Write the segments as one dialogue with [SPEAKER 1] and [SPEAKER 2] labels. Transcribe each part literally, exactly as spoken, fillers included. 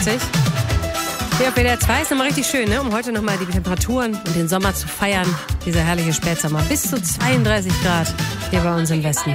[SPEAKER 1] fünfzig. Hier auf W D R zwei ist nochmal richtig schön, ne? Um heute nochmal die Temperaturen und den Sommer zu feiern. Dieser herrliche Spätsommer. Bis zu zweiunddreißig Grad hier bei uns im Westen.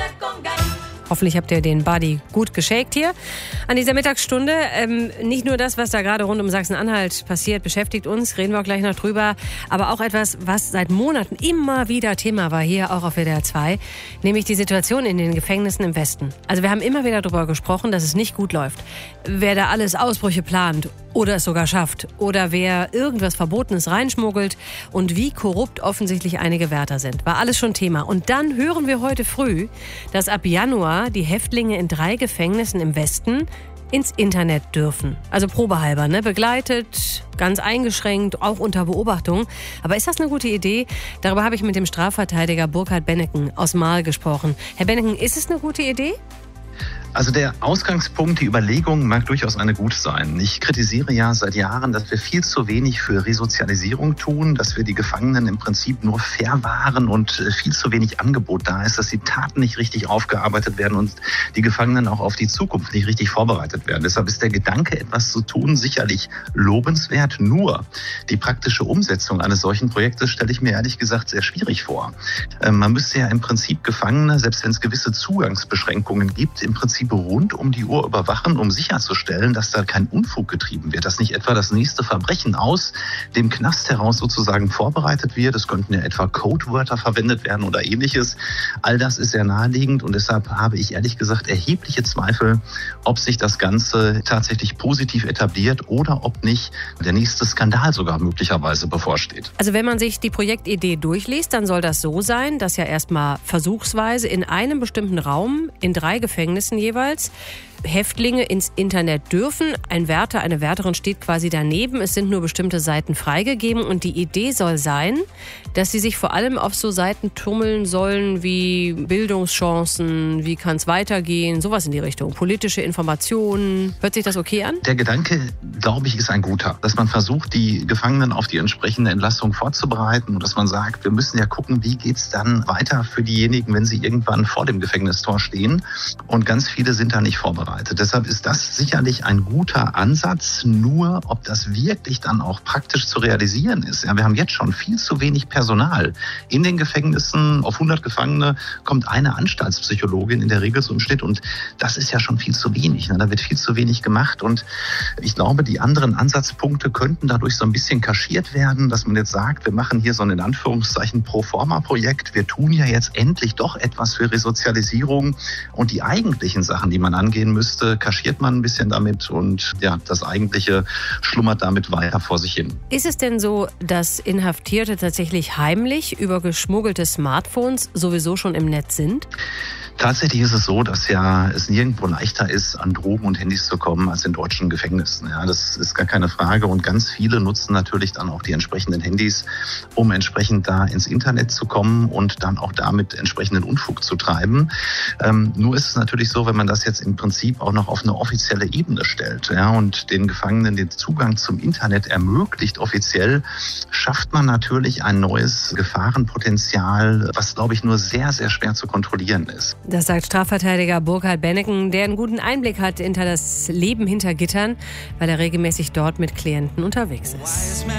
[SPEAKER 1] Hoffentlich habt ihr den Body gut geshakt hier an dieser Mittagsstunde. Ähm, nicht nur das, was da gerade rund um Sachsen-Anhalt passiert, beschäftigt uns, reden wir auch gleich noch drüber. Aber auch etwas, was seit Monaten immer wieder Thema war, hier auch auf W D R zwei, nämlich die Situation in den Gefängnissen im Westen. Also wir haben immer wieder darüber gesprochen, dass es nicht gut läuft. Wer da alles Ausbrüche plant oder es sogar schafft oder wer irgendwas Verbotenes reinschmuggelt und wie korrupt offensichtlich einige Wärter sind. War alles schon Thema. Und dann hören wir heute früh, dass ab Januar die Häftlinge in drei Gefängnissen im Westen ins Internet dürfen. Also probehalber, ne? Begleitet, ganz eingeschränkt, auch unter Beobachtung. Aber ist das eine gute Idee? Darüber habe ich mit dem Strafverteidiger Burkhard Benneken aus Marl gesprochen. Herr Benneken, ist es eine gute Idee?
[SPEAKER 2] Also der Ausgangspunkt, die Überlegung mag durchaus eine gute sein. Ich kritisiere ja seit Jahren, dass wir viel zu wenig für Resozialisierung tun, dass wir die Gefangenen im Prinzip nur verwahren und viel zu wenig Angebot da ist, dass die Taten nicht richtig aufgearbeitet werden und die Gefangenen auch auf die Zukunft nicht richtig vorbereitet werden. Deshalb ist der Gedanke, etwas zu tun, sicherlich lobenswert. Nur die praktische Umsetzung eines solchen Projektes stelle ich mir ehrlich gesagt sehr schwierig vor. Man müsste ja im Prinzip Gefangene, selbst wenn es gewisse Zugangsbeschränkungen gibt, im Prinzip rund um die Uhr überwachen, um sicherzustellen, dass da kein Unfug getrieben wird, dass nicht etwa das nächste Verbrechen aus dem Knast heraus sozusagen vorbereitet wird. Es könnten ja etwa Codewörter verwendet werden oder ähnliches. All das ist sehr naheliegend und deshalb habe ich ehrlich gesagt erhebliche Zweifel, ob sich das Ganze tatsächlich positiv etabliert oder ob nicht der nächste Skandal sogar möglicherweise bevorsteht.
[SPEAKER 1] Also wenn man sich die Projektidee durchliest, dann soll das so sein, dass ja erstmal versuchsweise in einem bestimmten Raum in drei Gefängnissen jeweils Häftlinge ins Internet dürfen. Ein Wärter, eine Wärterin steht quasi daneben. Es sind nur bestimmte Seiten freigegeben. Und die Idee soll sein, dass sie sich vor allem auf so Seiten tummeln sollen wie Bildungschancen, wie kann es weitergehen, sowas in die Richtung. Politische Informationen. Hört sich das okay an?
[SPEAKER 2] Der Gedanke, glaube ich, ist ein guter. Dass man versucht, die Gefangenen auf die entsprechende Entlassung vorzubereiten und dass man sagt, wir müssen ja gucken, wie geht es dann weiter für diejenigen, wenn sie irgendwann vor dem Gefängnistor stehen. Und ganz viele sind da nicht vorbereitet. Deshalb ist das sicherlich ein guter Ansatz. Nur, ob das wirklich dann auch praktisch zu realisieren ist. Ja, wir haben jetzt schon viel zu wenig Personal. In den Gefängnissen, auf hundert Gefangene, kommt eine Anstaltspsychologin in der Regel zum Schnitt. Und das ist ja schon viel zu wenig. Ne? Da wird viel zu wenig gemacht. Und ich glaube, die anderen Ansatzpunkte könnten dadurch so ein bisschen kaschiert werden, dass man jetzt sagt, wir machen hier so ein in Anführungszeichen Proforma-Projekt. Wir tun ja jetzt endlich doch etwas für Resozialisierung. Und die eigentlichen Sachen, die man angehen müsste, kaschiert man ein bisschen damit und ja, das Eigentliche schlummert damit weiter vor sich hin.
[SPEAKER 1] Ist es denn so, dass Inhaftierte tatsächlich heimlich über geschmuggelte Smartphones sowieso schon im Netz sind?
[SPEAKER 2] Tatsächlich ist es so, dass ja es nirgendwo leichter ist, an Drogen und Handys zu kommen, als in deutschen Gefängnissen. Ja, das ist gar keine Frage. Und ganz viele nutzen natürlich dann auch die entsprechenden Handys, um entsprechend da ins Internet zu kommen und dann auch damit entsprechenden Unfug zu treiben. Ähm, nur ist es natürlich so, wenn man das jetzt im Prinzip auch noch auf eine offizielle Ebene stellt, ja, und den Gefangenen den Zugang zum Internet ermöglicht offiziell, schafft man natürlich ein neues Gefahrenpotenzial, was, glaube ich, nur sehr, sehr schwer zu kontrollieren ist.
[SPEAKER 1] Das sagt Strafverteidiger Burkhard Benneken, der einen guten Einblick hat hinter das Leben hinter Gittern, weil er regelmäßig dort mit Klienten unterwegs ist.